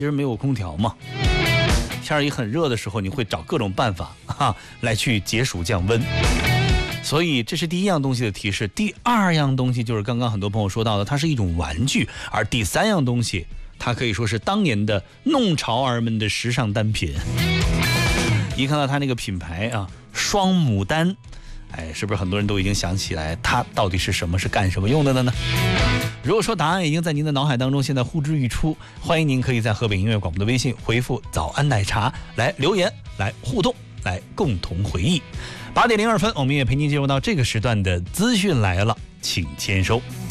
其实没有空调嘛，天儿也很热的时候，你会找各种办法来去解暑降温。所以这是第一样东西的提示。第二样东西就是刚刚很多朋友说到的，它是一种玩具。而第三样东西，它可以说是当年的弄潮儿们的时尚单品。一看到它那个品牌双牡丹，是不是很多人都已经想起来它到底是什么，是干什么用的呢？如果说答案已经在您的脑海当中，现在呼之欲出，欢迎您可以在河北音乐广播的微信回复早安奶茶来留言，来互动，来共同回忆。8点02分，我们也陪您进入到这个时段的资讯来了，请签收。